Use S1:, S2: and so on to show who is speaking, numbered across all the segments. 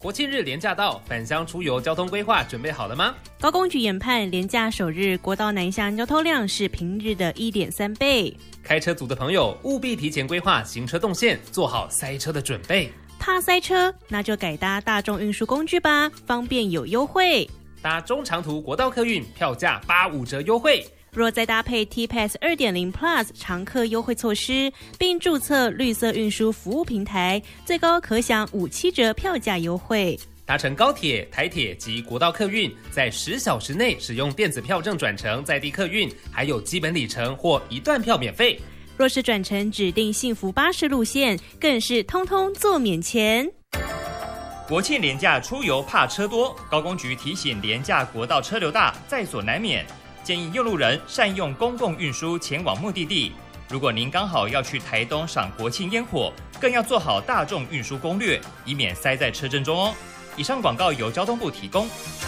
S1: 国庆日连假到，返乡出游交通规划准备好了吗？
S2: 高公局研判，连假首日国道南向交通量是平日的 1.3 倍。
S1: 开车族的朋友务必提前规划行车动线，做好塞车的准备。
S2: 怕塞车，那就改搭大众运输工具吧，方便有优惠。
S1: 搭中长途国道客运，票价85折优惠。
S2: 若再搭配 T-Pass 2.0 Plus 常客优惠措施，并注册绿色运输服务平台，最高可享5-7折票价优惠。
S1: 搭乘高铁、台铁及国道客运，在10小时内使用电子票证转乘在地客运，还有基本里程或一段票免费。
S2: 若是转乘指定幸福巴士路线，更是通通做免钱。
S3: 国庆连假出游怕车多，高公局提醒连假国道车流大，在所难免。建议用路人善用公共运输前往目的地。如果您刚好要去台东赏国庆烟火，更要做好大众运输攻略，以免塞在车阵中哦。以上广告由交通部提供。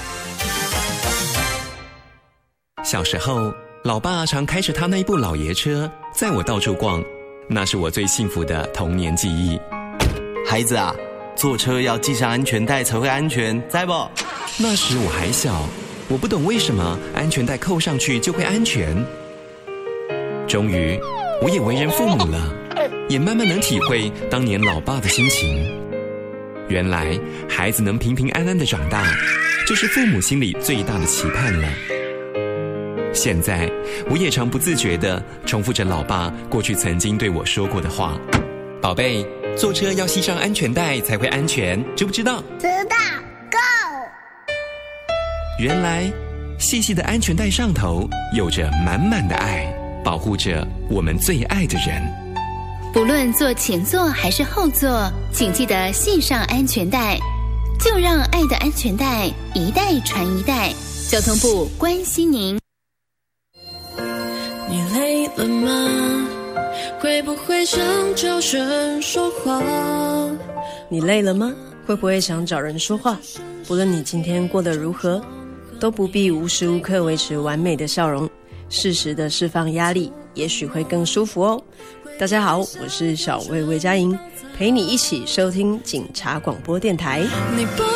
S4: 小时候，老爸常开着他那一部老爷车载我到处逛，那是我最幸福的童年记忆。
S5: 孩子啊，坐车要系上安全带才会安全，知不？
S4: 那时我还小，我不懂为什么安全带扣上去就会安全。终于，我也为人父母了，也慢慢能体会当年老爸的心情。原来，孩子能平平安安的长大，就是父母心里最大的期盼了。现在，我也常不自觉地重复着老爸过去曾经对我说过的话：宝贝，坐车要系上安全带才会安全，知不知道？
S6: 知道。Go！
S4: 原来，细细的安全带上头有着满满的爱，保护着我们最爱的人。
S7: 不论坐前座还是后座，请记得系上安全带，就让爱的安全带一代传一代。交通部关心您。
S8: 你累了吗？会不会想找人说话？
S9: 你累了吗？会不会想找人说话？不论你今天过得如何，都不必无时无刻维持完美的笑容，适时的释放压力，也许会更舒服哦。大家好，我是小魏魏佳莹，陪你一起收听警察广播电台。